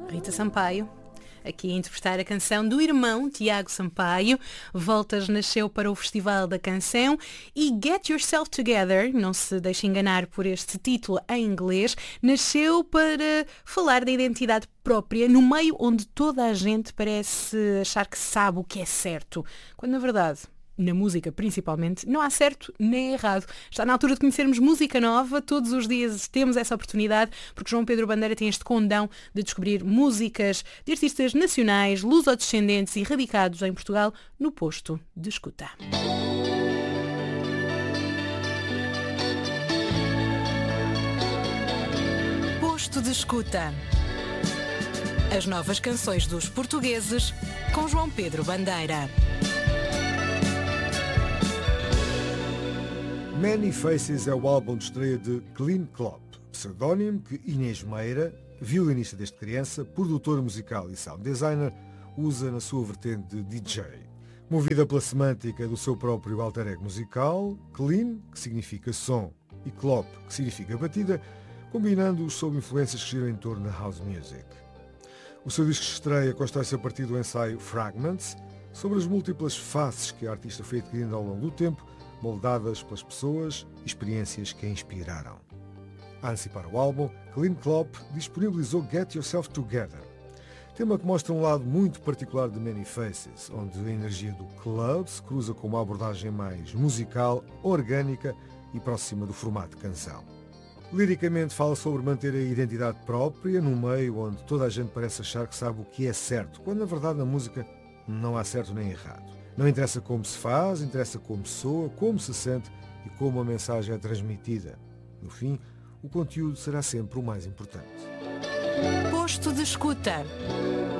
Rita Sampaio, aqui a interpretar a canção do irmão Tiago Sampaio. Voltas nasceu para o Festival da Canção e Get Yourself Together, não se deixe enganar por este título em inglês, nasceu para falar da identidade própria no meio onde toda a gente parece achar que sabe o que é certo, quando na verdade, na música principalmente, não há certo nem errado. Está na altura de conhecermos música nova, todos os dias temos essa oportunidade, porque João Pedro Bandeira tem este condão de descobrir músicas de artistas nacionais, lusodescendentes e radicados em Portugal, no Posto de Escuta. Posto de Escuta. As novas canções dos portugueses, com João Pedro Bandeira. Many Faces é o álbum de estreia de Clean Clop, pseudónimo que Inês Meira, violinista desde criança, produtor musical e sound designer, usa na sua vertente de DJ. Movida pela semântica do seu próprio alter ego musical, Clean, que significa som, e Clop, que significa batida, combinando-os sob influências que giram em torno da house music. O seu disco de estreia constrói-se a partir do ensaio Fragments, sobre as múltiplas faces que a artista foi adquirindo ao longo do tempo, moldadas pelas pessoas e experiências que a inspiraram. A antecipar o álbum, Clean Clop disponibilizou Get Yourself Together, tema que mostra um lado muito particular de Many Faces, onde a energia do club se cruza com uma abordagem mais musical, orgânica e próxima do formato de canção. Liricamente fala sobre manter a identidade própria num meio onde toda a gente parece achar que sabe o que é certo, quando na verdade na música não há certo nem errado. Não interessa como se faz, interessa como soa, como se sente e como a mensagem é transmitida. No fim, o conteúdo será sempre o mais importante. Posto de Escuta.